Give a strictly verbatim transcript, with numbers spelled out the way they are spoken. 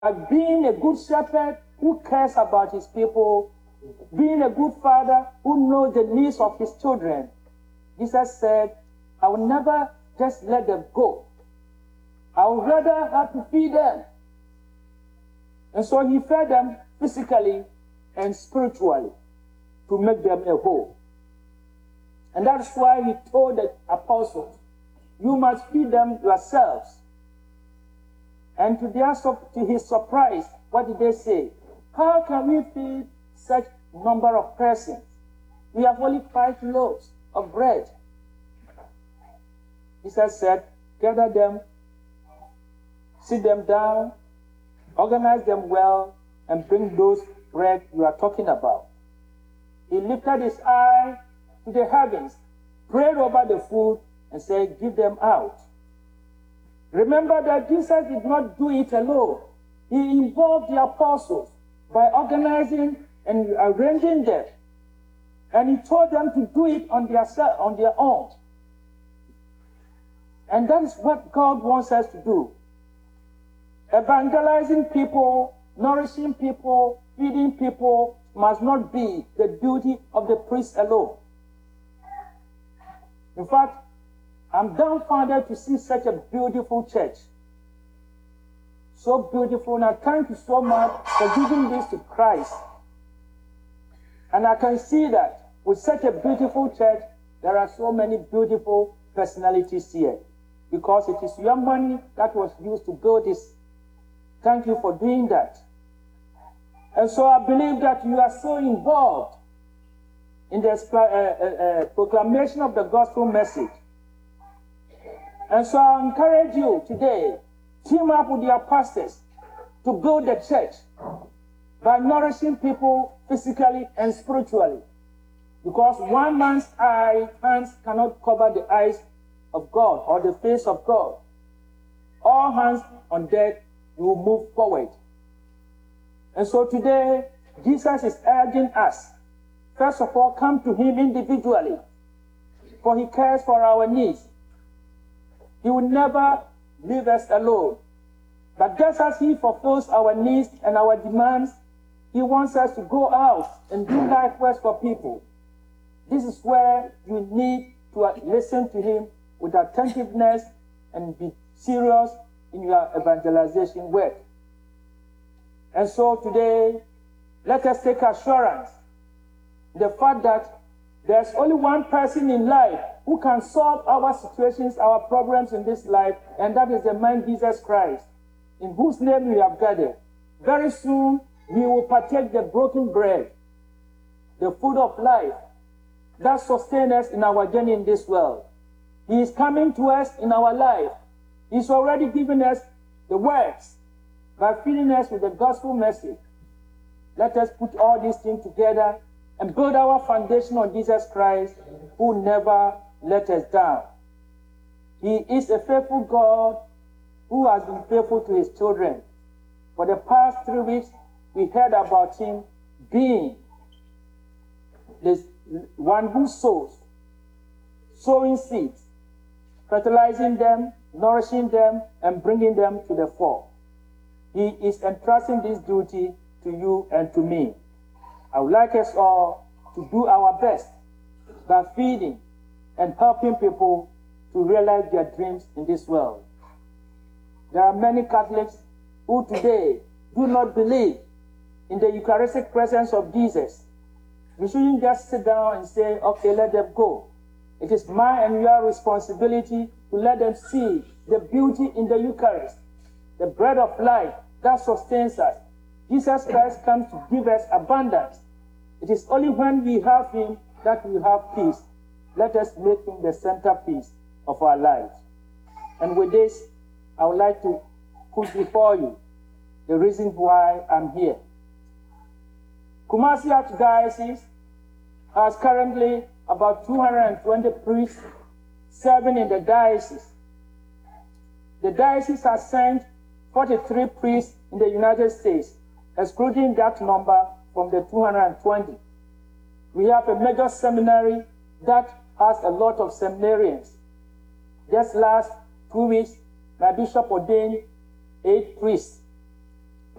But being a good shepherd who cares about his people, being a good father who knows the needs of his children, Jesus said, I will never just let them go. I would rather have to feed them. And so he fed them physically and spiritually to make them a whole. And that's why he told the apostles, you must feed them yourselves. And to, their, to his surprise, what did they say? How can we feed such number of persons? We have only five loaves of bread. Jesus said, gather them, sit them down, organize them well, and bring those bread you are talking about. He lifted his eye to the heavens, prayed over the food, and said, give them out. Remember that Jesus did not do it alone. He involved the apostles by organizing and arranging them. And he told them to do it on their, on their own. And that is what God wants us to do. Evangelizing people, nourishing people, feeding people must not be the duty of the priest alone. In fact, I'm dumbfounded to see such a beautiful church. So beautiful, and I thank you so much for giving this to Christ. And I can see that with such a beautiful church, there are so many beautiful personalities here. Because it is your money that was used to build this. Thank you for doing that. And so I believe that you are so involved in the uh, uh, uh, proclamation of the gospel message. And so I encourage you today, team up with your pastors to build the church by nourishing people physically and spiritually. Because one man's eye, hands cannot cover the eyes of God or the face of God. All hands on deck, you will move forward. And so today, Jesus is urging us, first of all, come to him individually, for he cares for our needs. He will never leave us alone. But just as he fulfills our needs and our demands, he wants us to go out and do likewise for people. This is where you need to listen to him with attentiveness and be serious in your evangelization work. And so today, let us take assurance the fact that there's only one person in life who can solve our situations, our problems in this life, and that is the man Jesus Christ, in whose name we have gathered. Very soon, we will partake the broken bread, the food of life that sustains us in our journey in this world. He is coming to us in our life. He's already given us the words by filling us with the gospel message. Let us put all these things together and build our foundation on Jesus Christ, who never let us down. He is a faithful God who has been faithful to his children. For the past three weeks, we heard about him being the one who sows, sowing seeds, fertilizing them, nourishing them, and bringing them to the fore. He is entrusting this duty to you and to me. I would like us all to do our best by feeding and helping people to realize their dreams in this world. There are many Catholics who today do not believe in the Eucharistic presence of Jesus. We shouldn't just sit down and say, okay, let them go. It is my and your responsibility to let them see the beauty in the Eucharist, the bread of life that sustains us. Jesus Christ comes to give us abundance. It is only when we have him that we have peace. Let us make him the centerpiece of our lives. And with this, I would like to put before you the reason why I'm here. Kumasi Archdiocese has currently about two hundred twenty priests serving in the diocese. The diocese has sent forty-three priests in the United States, excluding that number from the two hundred twenty. We have a major seminary that has a lot of seminarians. Just last two weeks, my bishop ordained eight priests